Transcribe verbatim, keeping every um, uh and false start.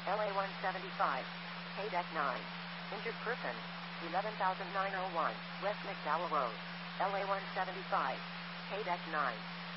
L A one seventy-five. K-Deck nine. Injured person. eleven thousand nine hundred one. West McDowell Road. L A one seventy-five. K-Deck nine.